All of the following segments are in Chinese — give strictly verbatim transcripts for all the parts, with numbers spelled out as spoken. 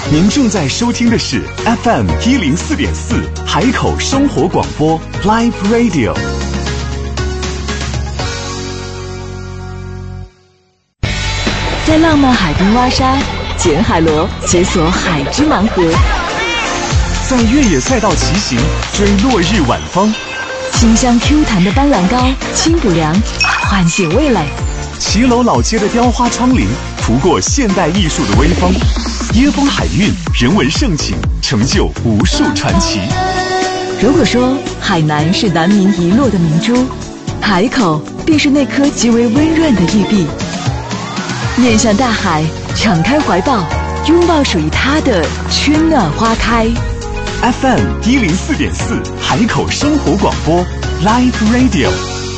您正在收听的是 F M 一零四点四海口生活广播 Live Radio。 在浪漫海滨挖沙，捡海螺，解锁海之盲盒； 在越野赛道骑行，追落日晚风； 清香 Q 弹的斑斓膏，清补凉，唤醒味蕾； 骑楼老街的雕花窗棂，涂过现代艺术的微风；椰风海韵，人文盛景，成就无数传奇。 如果说海南是南民遗落的明珠，海口便是那颗极为温润的玉璧。面向大海，敞开怀抱，拥抱属于它的春暖花开。 F M 一零四点四海口生活广播 Live Radio。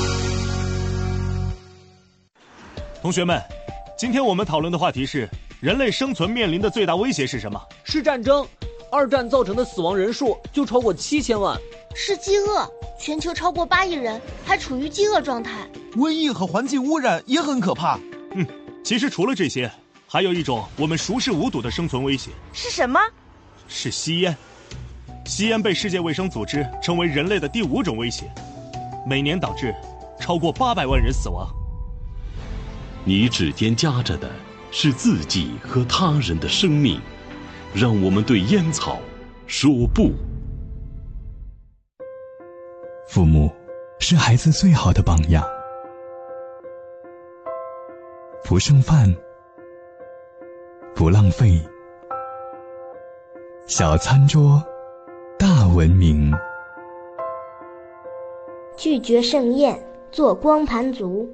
同学们，今天我们讨论的话题是：人类生存面临的最大威胁是什么？ 是战争。二战造成的死亡人数就超过七千万。 是饥饿，全球超过八亿人还处于饥饿状态。 瘟疫和环境污染也很可怕。 嗯。其实除了这些，还有一种我们熟视无睹的生存威胁。 是什么？ 是吸烟。吸烟被世界卫生组织称为人类的第五种威胁，每年导致超过八百万人死亡。 你指尖夹着的是自己和他人的生命，让我们对烟草说不。 父母是孩子最好的榜样。不剩饭，不浪费，小餐桌，大文明。 拒绝盛宴，做光盘族。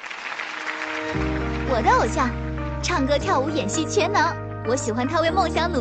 我的偶像，唱歌跳舞演戏全能，我喜欢他为梦想努力。